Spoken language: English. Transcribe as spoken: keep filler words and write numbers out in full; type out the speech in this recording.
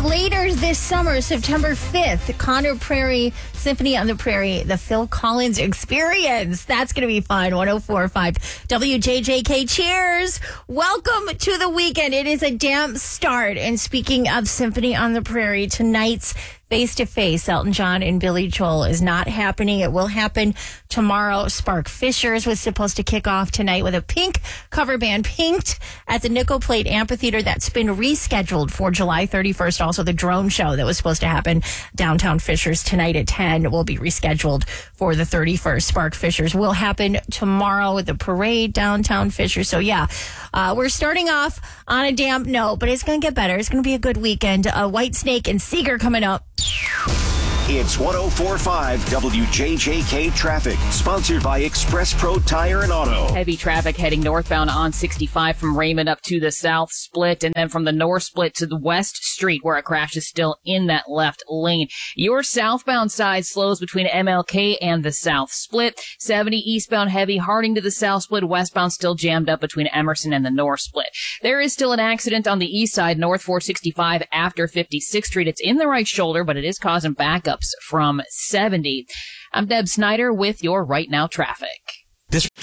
later this summer, September fifth, Conner Prairie Symphony on the Prairie, the Phil Collins Experience. That's going to be fun. one oh four point five W J J K. Cheers. Welcome to the weekend. It is a damn start. And speaking of Symphony on the Prairie, tonight's face-to-face, Elton John and Billy Joel, is not happening. It will happen tomorrow. Spark Fishers was supposed to kick off tonight with a Pink cover band, Pinked, at the Nickel Plate Amphitheater. That's been rescheduled for July thirty-first. Also, the drone show that was supposed to happen downtown Fishers tonight at ten will be rescheduled for the thirty-first. Spark Fishers will happen tomorrow with the parade downtown Fishers. So, yeah, uh, we're starting off on a damp note, but it's going to get better. It's going to be a good weekend. Uh, White Snake and Seeger coming up. It's one oh four point five W J J K traffic, sponsored by Express Pro Tire and Auto. Heavy traffic heading northbound on sixty-five from Raymond up to the South Split, and then from the North Split to the West Street, where a crash is still in that left lane. Your southbound side slows between M L K and the South Split. seventy eastbound heavy Harding to the South Split. Westbound still jammed up between Emerson and the North Split. There is still an accident on the east side, north four sixty-five after fifty-sixth Street. It's in the right shoulder, but it is causing backups from seventy. I'm Deb Snyder with your Right Now traffic. This